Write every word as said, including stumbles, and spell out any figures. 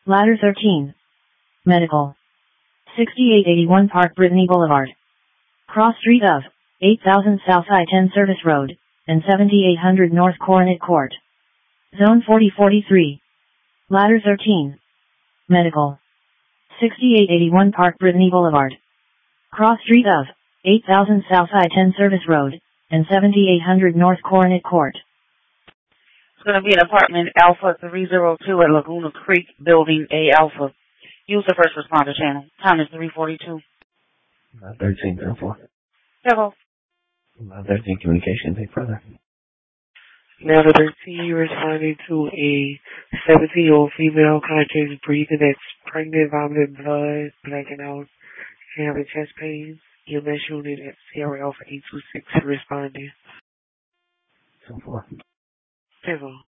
Ladder thirteen. Medical. sixty-eight eighty-one Park Brittany Boulevard. Cross street of eight thousand South I ten Service Road, and seventy-eight hundred North Coronet Court. Zone forty forty-three. Ladder thirteen. Medical. sixty-eight eighty-one Park Brittany Boulevard. Cross street of eight thousand South I ten Service Road, and seventy-eight hundred North Coronet Court. It's going to be an apartment Alpha three oh two at Laguna Creek, Building A Alpha. Use the first responder channel. Time is three forty-two. Uh, thirteen oh four. Hello. Uh, thirteen communication, big brother. Now the thirteen, you're responding to a seventeen-year-old female conscious breathing that's pregnant, vomiting blood, blacking out, and having chest pains. E M S unit at Sierra Alpha eight two six responding. So four. Hello.